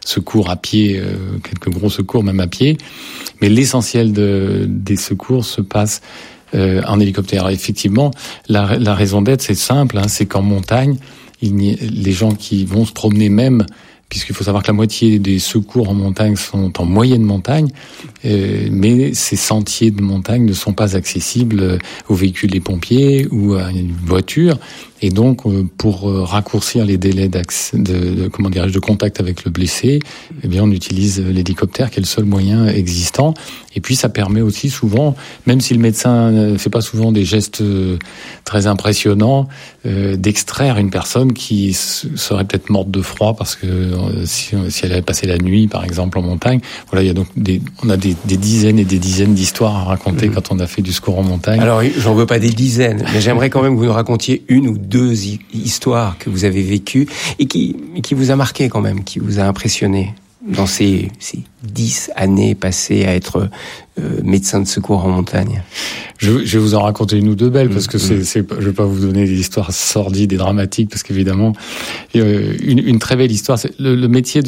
secours à pied, quelques gros secours même à pied. Mais l'essentiel des secours se passe en hélicoptère. Alors, effectivement, la raison d'être, c'est simple, hein, c'est qu'en montagne, les gens qui vont se promener même, puisqu'il faut savoir que la moitié des secours en montagne sont en moyenne montagne, mais ces sentiers de montagne ne sont pas accessibles aux véhicules des pompiers ou à une voiture. Et donc, pour raccourcir les délais de contact avec le blessé, eh bien, on utilise l'hélicoptère, qui est le seul moyen existant. Et puis, ça permet aussi souvent, même si le médecin ne fait pas souvent des gestes très impressionnants, d'extraire une personne qui serait peut-être morte de froid parce que si elle avait passé la nuit, par exemple, en montagne. Voilà, il y a donc on a des dizaines et des dizaines d'histoires à raconter quand on a fait du secours en montagne. Alors, j'en veux pas des dizaines, mais j'aimerais quand même que vous nous racontiez une ou deux histoires que vous avez vécues et qui vous a marqué quand même, qui vous a impressionné dans ces 10 années passées à être médecin de secours en montagne. Je vais vous en raconter une ou deux belles, parce que je vais pas vous donner des histoires sordides et dramatiques, parce qu'évidemment, une très belle histoire. C'est le métier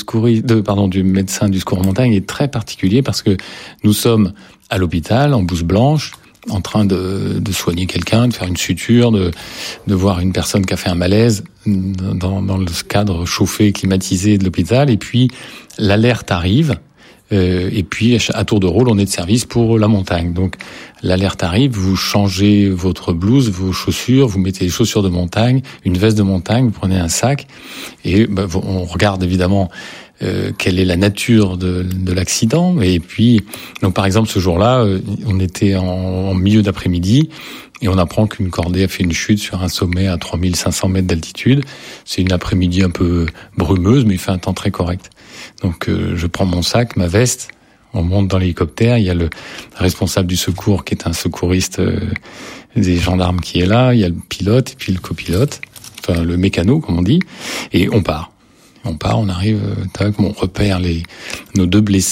du médecin du secours en montagne est très particulier, parce que nous sommes à l'hôpital, en blouse blanche, en train de soigner quelqu'un, de faire une suture, de voir une personne qui a fait un malaise dans le cadre chauffé, climatisé de l'hôpital, et puis l'alerte arrive, et puis à tour de rôle, on est de service pour la montagne. Donc l'alerte arrive, vous changez votre blouse, vos chaussures, vous mettez les chaussures de montagne, une veste de montagne, vous prenez un sac, et on regarde évidemment quelle est la nature de l'accident. Et puis, donc par exemple, ce jour-là, on était en milieu d'après-midi et on apprend qu'une cordée a fait une chute sur un sommet à 3500 mètres d'altitude. C'est une après-midi un peu brumeuse, mais il fait un temps très correct. Donc je prends mon sac, ma veste, on monte dans l'hélicoptère, il y a le responsable du secours qui est un secouriste des gendarmes qui est là, il y a le pilote et puis le copilote, enfin le mécano comme on dit, et on part. On arrive, on repère nos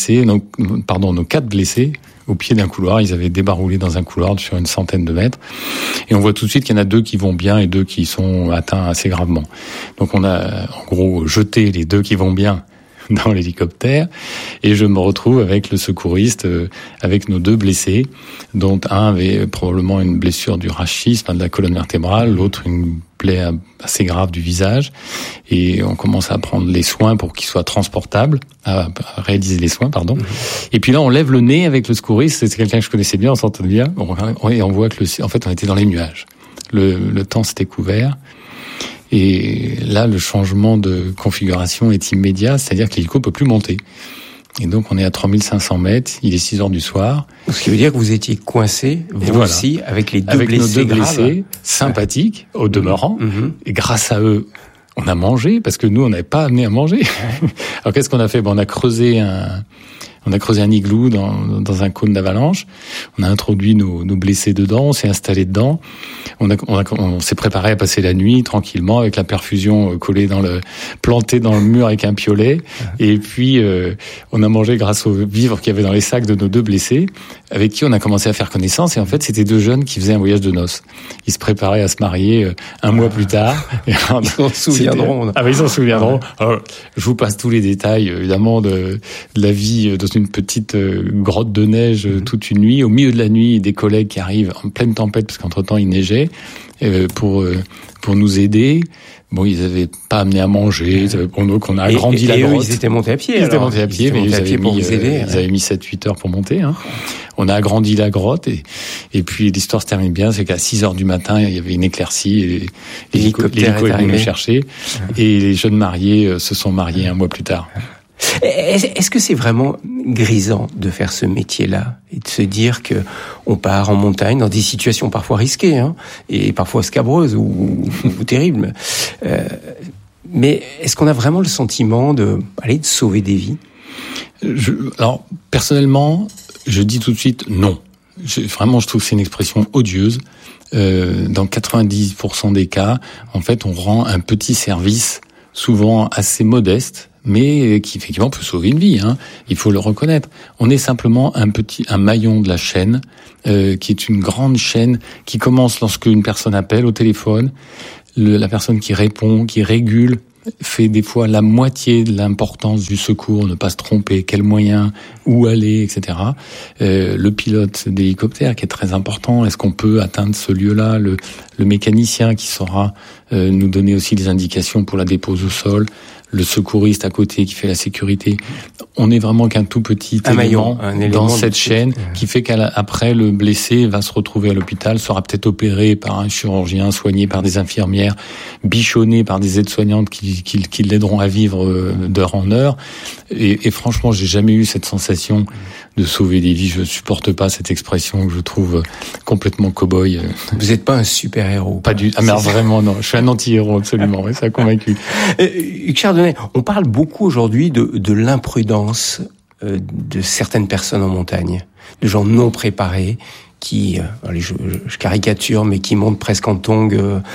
4 blessés au pied d'un couloir. Ils avaient débaroulé dans un couloir sur une centaine de mètres. Et on voit tout de suite qu'il y en a 2 qui vont bien et 2 qui sont atteints assez gravement. Donc on a, en gros, jeté les 2 qui vont bien dans l'hélicoptère, et je me retrouve avec le secouriste, avec nos 2 blessés, dont un avait probablement une blessure du rachis, de la colonne vertébrale, l'autre une plaie assez grave du visage, et on commence à prendre les soins pour qu'il soit transportable, à réaliser les soins, pardon. Et puis là, on lève le nez avec le secouriste, c'est quelqu'un que je connaissais bien, on s'entendait bien, et on voit que en fait, on était dans les nuages. Le temps s'était couvert. Et là, le changement de configuration est immédiat, c'est-à-dire que l'hélico peut plus monter. Et donc, on est à 3500 mètres, il est 6 heures du soir. Ce qui veut dire que vous étiez coincé, vous aussi, avec les 2 blessés graves. Avec nos 2 blessés, sympathiques, au demeurant. Et grâce à eux, on a mangé, parce que nous, on n'avait pas amené à manger. Alors, qu'est-ce qu'on a fait? On a creusé un igloo dans un cône d'avalanche. On a introduit nos blessés dedans, on s'est installé dedans. On s'est préparé à passer la nuit tranquillement avec la perfusion plantée dans le mur avec un piolet. Et puis, on a mangé grâce aux vivres qu'il y avait dans les sacs de nos 2 blessés, avec qui on a commencé à faire connaissance. Et en fait, c'était 2 jeunes qui faisaient un voyage de noces. Ils se préparaient à se marier un mois plus tard. Ils s'en souviendront. Ils s'en souviendront. Alors, je vous passe tous les détails, évidemment, de la vie dans une petite grotte de neige toute une nuit. Au milieu de la nuit, des collègues qui arrivent en pleine tempête, parce qu'entre-temps, il neigeait, pour nous aider. Bon, ils avaient pas amené à manger, donc on a agrandi la grotte. Ils étaient montés à pied. Ils étaient montés à pied, mais ils avaient mis 7-8 heures pour monter, hein. On a agrandi la grotte, et puis l'histoire se termine bien, c'est qu'à 6 heures du matin, il y avait une éclaircie, et l'hélicoptère est venu nous chercher, et les jeunes mariés se sont mariés un mois plus tard. Est-ce que c'est vraiment grisant de faire ce métier-là et de se dire que on part en montagne dans des situations parfois risquées, hein, et parfois scabreuses ou terribles, mais est-ce qu'on a vraiment le sentiment de sauver des vies? Alors personnellement, je dis tout de suite non. Vraiment, je trouve que c'est une expression odieuse. Dans 90% des cas, en fait, on rend un petit service, souvent assez modeste, mais qui effectivement peut sauver une vie, hein. Il faut le reconnaître. On est simplement un maillon de la chaîne, qui est une grande chaîne qui commence lorsque une personne appelle au téléphone, la personne qui répond, qui régule fait des fois la moitié de l'importance du secours, ne pas se tromper, quels moyens, où aller, etc. Le pilote d'hélicoptère qui est très important, est-ce qu'on peut atteindre ce lieu-là, le mécanicien qui saura nous donner aussi des indications pour la dépose au sol, le secouriste à côté qui fait la sécurité. On est vraiment qu'un tout petit élément dans cette chaîne qui fait qu'après le blessé va se retrouver à l'hôpital, sera peut-être opéré par un chirurgien, soigné par des infirmières, bichonné par des aides-soignantes qui l'aideront à vivre d'heure en heure. Et franchement, j'ai jamais eu cette sensation de sauver des vies. Je supporte pas cette expression que je trouve complètement cow-boy. Vous n'êtes pas un super-héros. Pas du. Ah mais vraiment non. Je suis un anti-héros absolument. Oui, ça a convaincu. Hugues Chardonnay, on parle beaucoup aujourd'hui de l'imprudence de certaines personnes en montagne, de gens non préparés qui, allez, je caricature, mais qui montent presque en tongs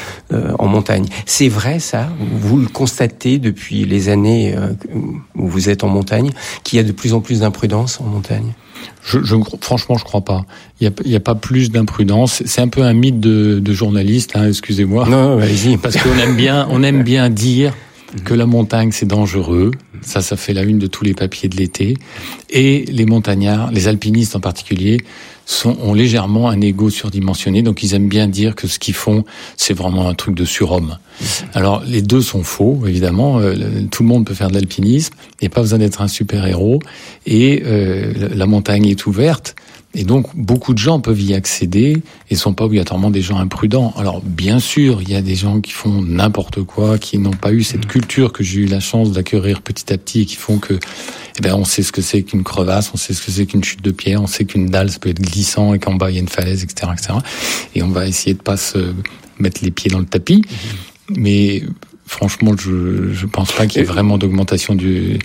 en montagne. C'est vrai ça? Vous le constatez depuis les années où vous êtes en montagne, qu'il y a de plus en plus d'imprudence en montagne? Franchement, je crois pas. Il y a pas plus d'imprudence. C'est un peu un mythe de journaliste, hein, excusez-moi. Non, allez-y. Parce qu'on aime bien dire que la montagne c'est dangereux. Ça fait la une de tous les papiers de l'été. Et les montagnards, les alpinistes en particulier, ont légèrement un ego surdimensionné, donc ils aiment bien dire que ce qu'ils font, c'est vraiment un truc de surhomme. Alors, les deux sont faux, évidemment. Tout le monde peut faire de l'alpinisme. Il n'y a pas besoin d'être un super-héros. Et la montagne est ouverte. Et donc, beaucoup de gens peuvent y accéder et sont pas obligatoirement des gens imprudents. Alors, bien sûr, il y a des gens qui font n'importe quoi, qui n'ont pas eu cette culture que j'ai eu la chance d'acquérir petit à petit et qui font que, on sait ce que c'est qu'une crevasse, on sait ce que c'est qu'une chute de pierre, on sait qu'une dalle, ça peut être glissant et qu'en bas, il y a une falaise, etc., etc. Et on va essayer de pas se mettre les pieds dans le tapis. Mais franchement, je pense pas qu'il y ait vraiment d'augmentation des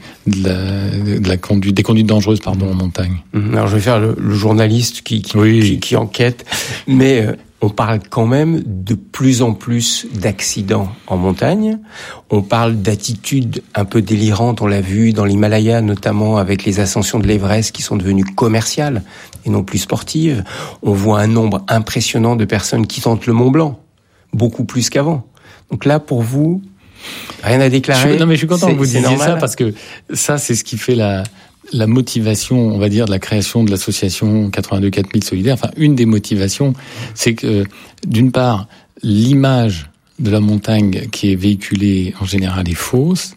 conduites dangereuses, en montagne. Alors, je vais faire le journaliste qui enquête, mais on parle quand même de plus en plus d'accidents en montagne. On parle d'attitudes un peu délirantes, on l'a vu dans l'Himalaya, notamment avec les ascensions de l'Everest qui sont devenues commerciales et non plus sportives. On voit un nombre impressionnant de personnes qui tentent le Mont Blanc, beaucoup plus qu'avant. Donc là, pour vous, rien à déclarer. Mais je suis content que vous disiez ça, parce que ça, c'est ce qui fait la motivation, on va dire, de la création de l'association 82 4000 Solidaires. Enfin, une des motivations, c'est que, d'une part, l'image de la montagne qui est véhiculée, en général, est fausse.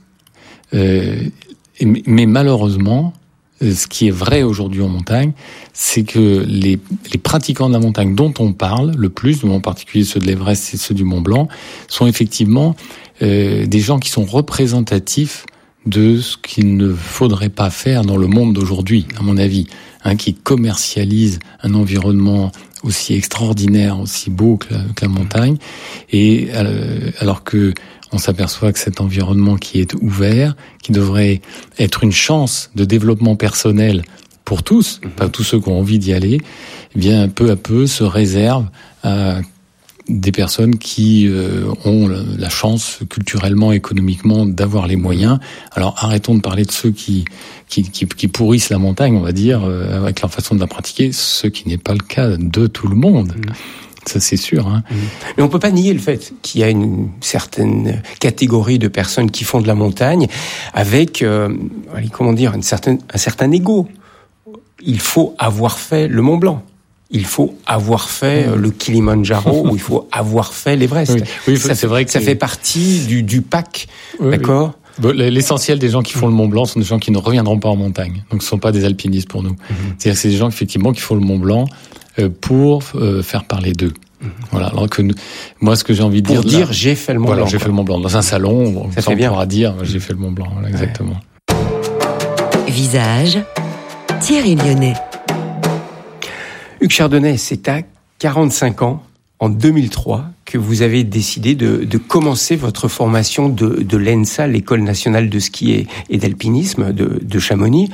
Mais malheureusement, ce qui est vrai aujourd'hui en montagne, c'est que les pratiquants de la montagne dont on parle le plus, en particulier ceux de l'Everest et ceux du Mont Blanc, sont effectivement des gens qui sont représentatifs de ce qu'il ne faudrait pas faire dans le monde d'aujourd'hui, à mon avis, qui commercialise un environnement aussi extraordinaire, aussi beau que la montagne, et alors que on s'aperçoit que cet environnement qui est ouvert, qui devrait être une chance de développement personnel pour tous, pas tous ceux qui ont envie d'y aller, bien peu à peu se réserve à des personnes qui ont la chance culturellement, économiquement d'avoir les moyens. Alors arrêtons de parler de ceux qui pourrissent la montagne, on va dire, avec leur façon de la pratiquer, ce qui n'est pas le cas de tout le monde. Ça, c'est sûr. Mais on peut pas nier le fait qu'il y a une certaine catégorie de personnes qui font de la montagne avec, un certain ego. Il faut avoir fait le Mont Blanc. Il faut avoir fait le Kilimandjaro ou il faut avoir fait l'Everest. Oui, c'est vrai que ça fait partie du pack, d'accord ? L'essentiel des gens qui font le Mont Blanc sont des gens qui ne reviendront pas en montagne. Donc, ce ne sont pas des alpinistes pour nous. C'est-à-dire que c'est des gens, effectivement, qui font le Mont Blanc pour faire parler d'eux. Voilà. Alors que moi, ce que j'ai envie de dire... Pour dire, j'ai fait le Mont Blanc. J'ai fait le Mont Blanc. Dans un salon, ça on pourra dire, j'ai fait le Mont Blanc. Voilà, exactement. Visage, Thierry Lyonnais. Hugues Chardonnay, c'est à 45 ans, en 2003, que vous avez décidé de commencer votre formation de l'ENSA, l'École nationale de ski et d'alpinisme de Chamonix.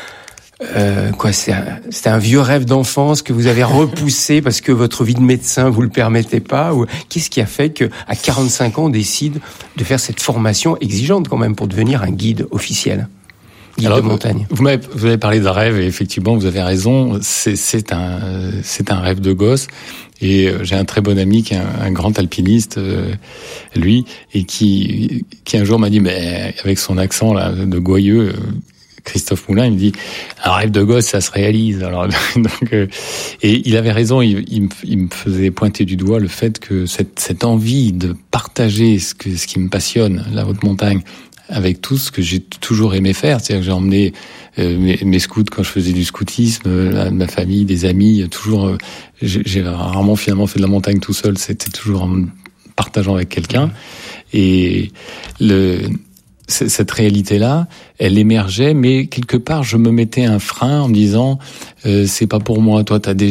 C'était un vieux rêve d'enfance que vous avez repoussé parce que votre vie de médecin vous le permettait pas, ou qu'est-ce qui a fait que à 45 ans on décide de faire cette formation exigeante quand même pour devenir un guide officiel? Alors, de montagne. Vous avez parlé de rêve et effectivement vous avez raison, c'est un rêve de gosse Et j'ai un très bon ami qui est un grand alpiniste, lui, et qui un jour m'a dit, mais avec son accent là de Goyeux, Christophe Moulin, il me dit, un rêve de gosse, ça se réalise. Alors, donc, et il avait raison, il me faisait pointer du doigt le fait que cette envie de partager ce qui me passionne, la haute montagne, avec tout ce que j'ai toujours aimé faire. C'est-à-dire que j'ai emmené mes scouts quand je faisais du scoutisme, ma famille, des amis, toujours, j'ai rarement finalement fait de la montagne tout seul, c'était toujours en partageant avec quelqu'un. Et cette réalité-là, elle émergeait, mais quelque part, je me mettais un frein en me disant, c'est pas pour moi. Toi, t'es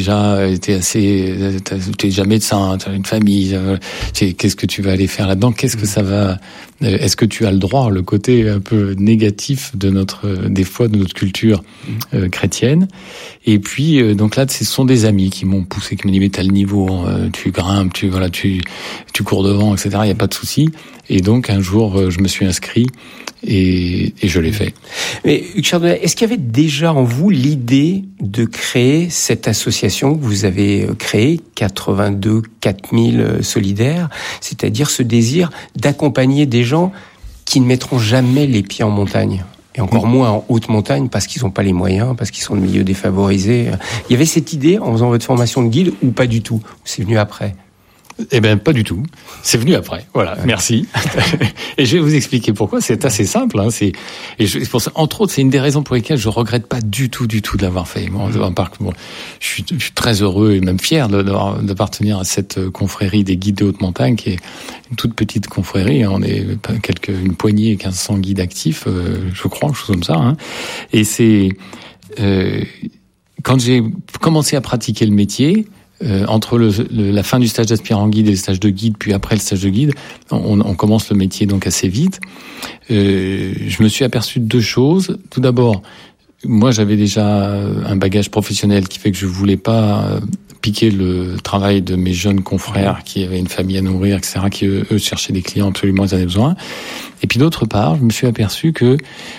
déjà médecin, t'as une famille. Qu'est-ce que tu vas aller faire là-dedans? Qu'est-ce que ça va? Est-ce que tu as le droit? Le côté un peu négatif de des fois de notre culture chrétienne. Et puis, donc là, ce sont des amis qui m'ont poussé, qui m'ont dit, mais t'as le niveau, tu grimpes, tu cours devant, etc. Il y a pas de souci. Et donc, un jour, je me suis inscrit et je l'ai fait. Mais Hugues Chardonnay, est-ce qu'il y avait déjà en vous l'idée de créer cette association que vous avez créée, 82 4000 solidaires, c'est-à-dire ce désir d'accompagner des gens qui ne mettront jamais les pieds en montagne? Et encore moins en haute montagne parce qu'ils n'ont pas les moyens, parce qu'ils sont de milieux défavorisés. Il y avait cette idée en faisant votre formation de guide ou pas du tout? C'est venu après? Eh ben, pas du tout. C'est venu après. Voilà. Ouais. Merci. Et je vais vous expliquer pourquoi. C'est assez simple, hein. C'est pour ça, entre autres, c'est une des raisons pour lesquelles je regrette pas du tout de l'avoir fait. Bon, je suis très heureux et même fier d'appartenir à cette confrérie des guides de haute montagne, qui est une toute petite confrérie. On est une poignée, 1500 guides actifs, je crois, quelque chose comme ça, hein. Et c'est, quand j'ai commencé à pratiquer le métier, entre la fin du stage d'aspirant guide et le stage de guide, puis après le stage de guide, on commence le métier donc assez vite. Je me suis aperçu de deux choses. Tout d'abord, moi j'avais déjà un bagage professionnel qui fait que je voulais pas piquer le travail de mes jeunes confrères qui avaient une famille à nourrir, etc., qui eux cherchaient des clients absolument, ils en avaient besoin. Et puis d'autre part, je me suis aperçu que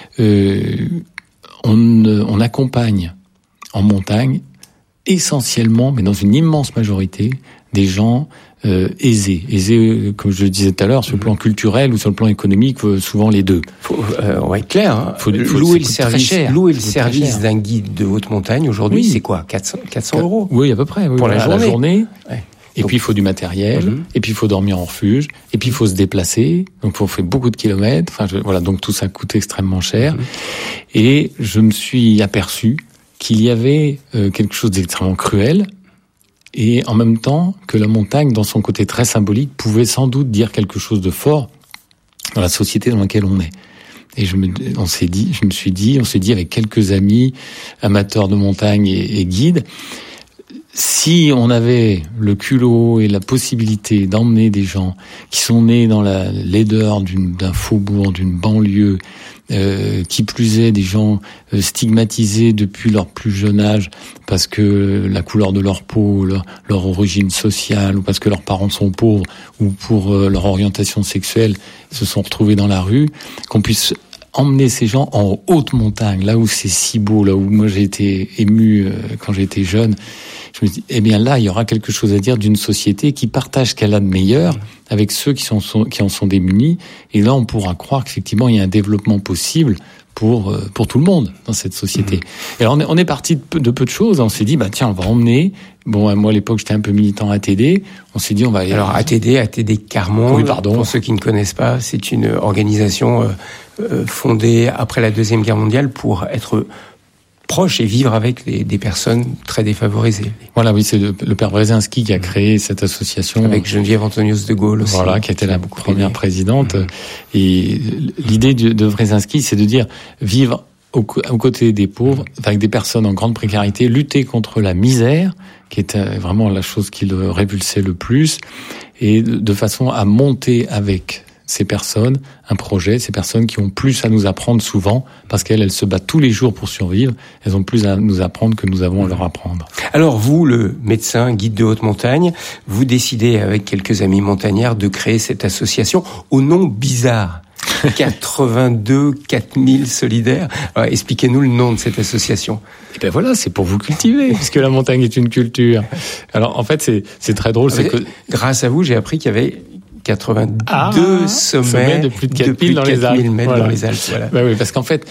on accompagne en montagne essentiellement, mais dans une immense majorité, des gens aisés, comme je le disais tout à l'heure, sur le plan culturel ou sur le plan économique, souvent les deux. On va être clair, hein. Louer le service d'un guide de haute montagne aujourd'hui, oui. C'est quoi, 400 €? Oui, à peu près. Oui, pour la journée. Ouais. Et donc, puis il faut du matériel, et puis il faut dormir en refuge, et puis il faut se déplacer, donc il faut faire beaucoup de kilomètres. Voilà, donc tout ça coûte extrêmement cher. Et je me suis aperçu qu'il y avait quelque chose d'extrêmement cruel, et en même temps que la montagne, dans son côté très symbolique, pouvait sans doute dire quelque chose de fort dans la société dans laquelle on est. Et on s'est dit avec quelques amis amateurs de montagne et guides, si on avait le culot et la possibilité d'emmener des gens qui sont nés dans la laideur d'un faubourg, d'une banlieue, qui plus est des gens stigmatisés depuis leur plus jeune âge parce que la couleur de leur peau, leur origine sociale, ou parce que leurs parents sont pauvres, ou pour leur orientation sexuelle, se sont retrouvés dans la rue, qu'on puisse emmener ces gens en haute montagne, là où c'est si beau, là où moi j'ai été ému quand j'étais jeune. Je me dis, eh bien là, il y aura quelque chose à dire d'une société qui partage ce qu'elle a de meilleur avec ceux qui en sont démunis. Et là, on pourra croire qu'effectivement, il y a un développement possible pour tout le monde dans cette société. Et alors, on est parti de peu de choses. On s'est dit, tiens, on va emmener. Bon, moi, à l'époque, j'étais un peu militant ATD. On s'est dit, on va aller... Alors, ATD Carmonde, oui, pardon. Pour ceux qui ne connaissent pas, c'est une organisation fondée après la Deuxième Guerre mondiale pour être proche et vivre avec des personnes très défavorisées. Voilà, oui, c'est le père Brzezinski qui a créé cette association. Avec Geneviève Antonios de Gaulle aussi. Voilà, qui était la première présidente. Et l'idée de Brzezinski, c'est de dire vivre aux côtés des pauvres, avec des personnes en grande précarité, lutter contre la misère, qui était vraiment la chose qui le révulsait le plus, et de façon à monter avec ces personnes, un projet, ces personnes qui ont plus à nous apprendre souvent, parce qu'elles se battent tous les jours pour survivre, elles ont plus à nous apprendre que nous avons à leur apprendre. Alors vous, le médecin, guide de haute montagne, vous décidez avec quelques amis montagnards de créer cette association au nom bizarre. 82 4000 solidaires. Alors, expliquez-nous le nom de cette association. Et ben voilà, c'est pour vous cultiver, puisque la montagne est une culture. Alors, en fait, c'est très drôle. C'est que grâce à vous, j'ai appris qu'il y avait 82 sommets de plus de 4000 dans les Alpes. Mètres dans les Alpes. Voilà. Ben oui, parce qu'en fait,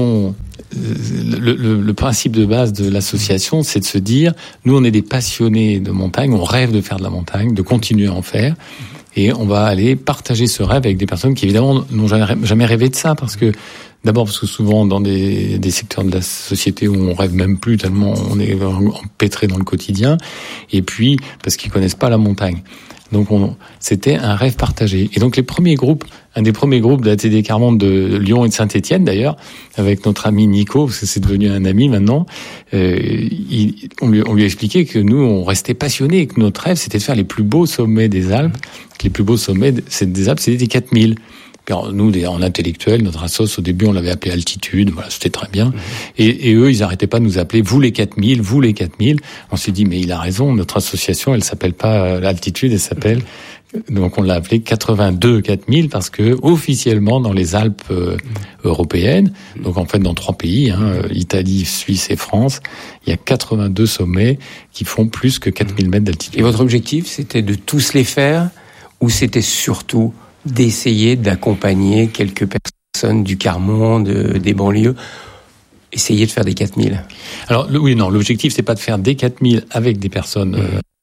le principe de base de l'association, c'est de se dire, nous, on est des passionnés de montagne, on rêve de faire de la montagne, de continuer à en faire, et on va aller partager ce rêve avec des personnes qui, évidemment, n'ont jamais rêvé de ça, parce que d'abord parce que souvent dans des secteurs de la société où on rêve même plus tellement on est empêtré dans le quotidien, et puis parce qu'ils connaissent pas la montagne. Donc c'était un rêve partagé. Et donc un des premiers groupes de la TD Carmonde de Lyon et de Saint-Étienne d'ailleurs, avec notre ami Nico, parce que c'est devenu un ami maintenant, on lui a expliqué que nous on restait passionnés et que notre rêve c'était de faire les plus beaux sommets des Alpes, que les plus beaux sommets des Alpes c'était des 4000. Alors, nous, en intellectuel, notre assos, au début, on l'avait appelé Altitude, voilà, c'était très bien. Et eux, ils arrêtaient pas de nous appeler, vous les 4000, vous les 4000. On s'est dit, mais il a raison, notre association, elle s'appelle pas Altitude, elle s'appelle, donc on l'a appelé 82 4000 parce que, officiellement, dans les Alpes européennes, donc en fait, dans 3 pays, Italie, Suisse et France, il y a 82 sommets qui font plus que 4000 mètres d'altitude. Et votre objectif, c'était de tous les faire, ou c'était surtout d'essayer d'accompagner quelques personnes du Carmonde, des banlieues, essayer de faire des 4000. Alors, l'objectif, c'est pas de faire des 4000 avec des personnes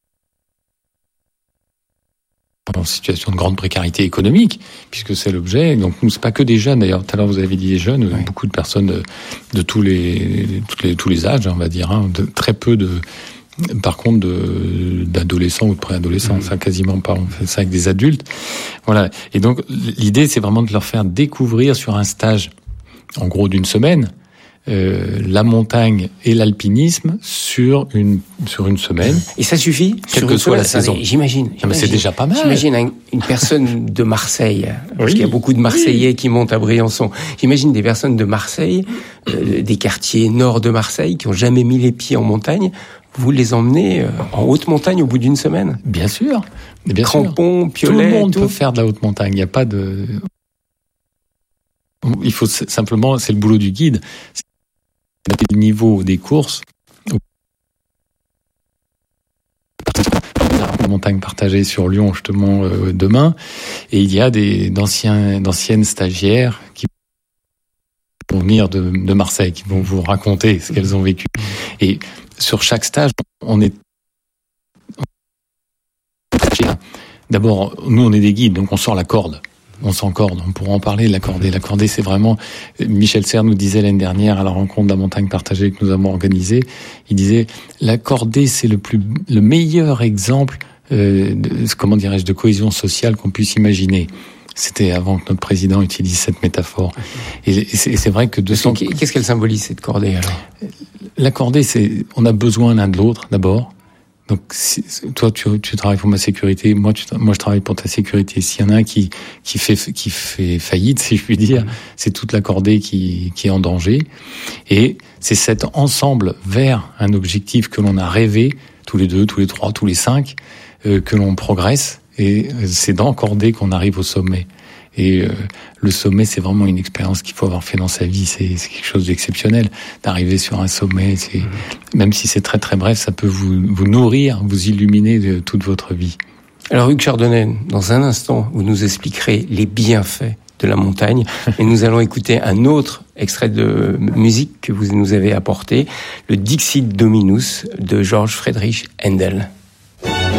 en situation de grande précarité économique, puisque c'est l'objet. Donc, nous, c'est pas que des jeunes, d'ailleurs. Tout à l'heure, vous avez dit des jeunes, beaucoup de personnes de tous les âges, on va dire, très peu par contre d'adolescents ou de préadolescents, ça quasiment pas, on fait ça avec des adultes. Voilà. Et donc l'idée c'est vraiment de leur faire découvrir sur un stage en gros d'une semaine la montagne et l'alpinisme sur une semaine. Et ça suffit, quelle que soit la saison. J'imagine. Mais c'est déjà pas mal. J'imagine une personne de Marseille, parce qu'il y a beaucoup de Marseillais qui montent à Briançon. J'imagine des personnes de Marseille, des quartiers nord de Marseille, qui ont jamais mis les pieds en montagne. Vous les emmenez en haute montagne au bout d'une semaine? Bien sûr. Crampons, piolets. Tout le monde peut faire de la haute montagne. Il n'y a pas de. Il faut simplement, c'est le boulot du guide. C'est le niveau des courses. La montagne partagée sur Lyon justement demain, et il y a d'anciennes stagiaires qui vont venir de Marseille, qui vont vous raconter ce qu'elles ont vécu. Et sur chaque stage, d'abord, nous on est des guides, donc on sort la corde. On s'encorde, on pourra en parler, la cordée. La cordée, c'est vraiment... Michel Serres nous disait l'année dernière, à la rencontre de la montagne partagée que nous avons organisée, il disait, la cordée, c'est le meilleur exemple de cohésion sociale qu'on puisse imaginer. C'était avant que notre président utilise cette métaphore. Et c'est vrai que Qu'est-ce qu'elle symbolise, cette cordée, alors? La cordée, on a besoin l'un de l'autre, d'abord. Donc, toi, tu travailles pour ma sécurité, moi, je travaille pour ta sécurité. S'il y en a un qui fait faillite, si je puis dire, c'est toute la cordée qui est en danger. Et c'est cet ensemble vers un objectif que l'on a rêvé, tous les 2, tous les 3, tous les 5, que l'on progresse. Et c'est dans cordée qu'on arrive au sommet. Et le sommet, c'est vraiment une expérience qu'il faut avoir fait dans sa vie. C'est quelque chose d'exceptionnel d'arriver sur un sommet. Même si c'est très très bref, ça peut vous nourrir, vous illuminer de toute votre vie. Alors Hugues Chardonnay, dans un instant, vous nous expliquerez les bienfaits de la montagne, et nous allons écouter un autre extrait de musique que vous nous avez apporté, le Dixit Dominus de George Friedrich Händel.